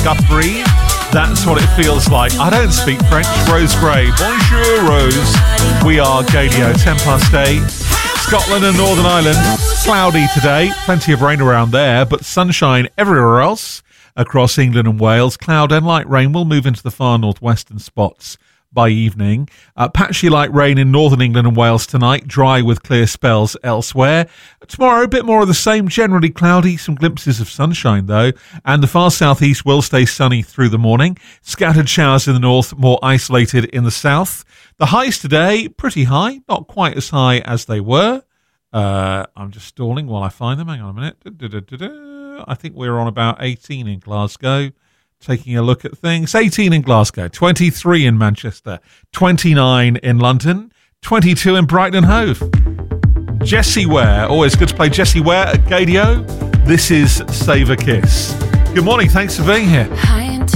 Guthrie. That's what it feels like. I don't speak French. Rose Gray. Bonjour, Rose. We are Gaydio, 8:10. Scotland and Northern Ireland. Cloudy today. Plenty of rain around there, but sunshine everywhere else. Across England and Wales, cloud and light rain will move into the far northwestern spots by evening. Patchy light rain in northern England and Wales tonight, dry with clear spells elsewhere. Tomorrow, a bit more of the same, generally cloudy, some glimpses of sunshine though, and the far southeast will stay sunny through the morning. Scattered showers in the north, more isolated in the south. The highs today, pretty high, not quite as high as they were. I'm just stalling while I find them. Hang on a minute. I think we're on about 18 in Glasgow. Taking a look at things. 18 in Glasgow, 23 in Manchester, 29 in London, 22 in Brighton and Hove. Jessie Ware. Always good to play Jessie Ware at Gaydio. This is Save a Kiss. Good morning. Thanks for being here. Hi.